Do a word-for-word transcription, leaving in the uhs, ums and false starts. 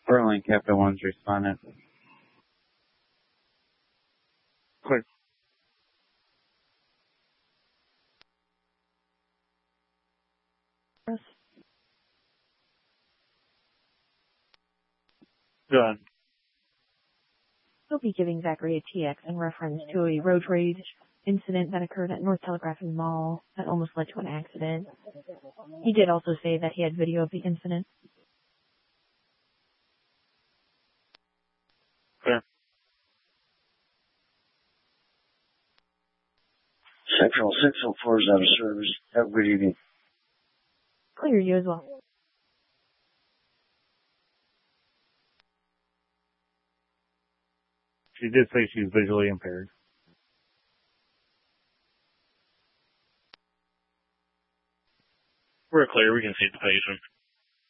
Berlin, Capital One's respondent. Clear. Go ahead. He'll be giving Zachary a T X in reference to a road rage incident that occurred at North Telegraphing Mall that almost led to an accident. He did also say that he had video of the incident. Clear. Central six oh four is out of service. Have a good evening. Clear you as well. She did say she's visually impaired. We're clear. We can see the patient.